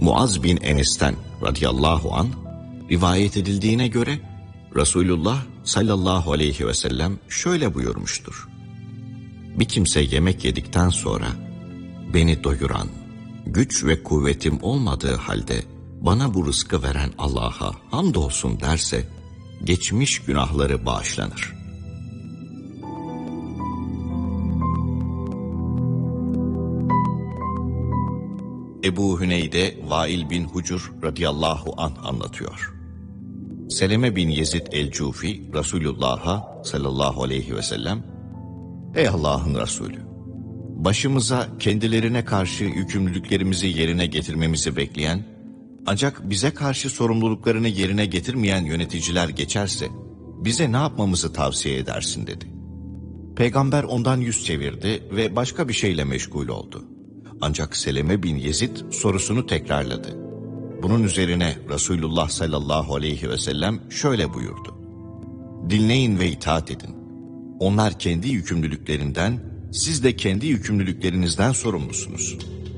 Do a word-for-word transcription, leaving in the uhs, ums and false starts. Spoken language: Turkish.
Muaz bin Enes'ten radıyallahu an rivayet edildiğine göre Resulullah sallallahu aleyhi ve sellem şöyle buyurmuştur. Bir kimse yemek yedikten sonra beni doyuran, güç ve kuvvetim olmadığı halde bana bu rızkı veren Allah'a hamdolsun derse geçmiş günahları bağışlanır. Ebu Hüneyde Vail bin Hucur radıyallahu anh anlatıyor. Seleme bin Yezid el-Cufi Resulullah'a sallallahu aleyhi ve sellem, "Ey Allah'ın Resulü, başımıza kendilerine karşı yükümlülüklerimizi yerine getirmemizi bekleyen, ancak bize karşı sorumluluklarını yerine getirmeyen yöneticiler geçerse, bize ne yapmamızı tavsiye edersin?" dedi. Peygamber ondan yüz çevirdi ve başka bir şeyle meşgul oldu. Ancak Seleme bin Yezid sorusunu tekrarladı. Bunun üzerine Resulullah sallallahu aleyhi ve sellem şöyle buyurdu. Dinleyin ve itaat edin. Onlar kendi yükümlülüklerinden, siz de kendi yükümlülüklerinizden sorumlusunuz.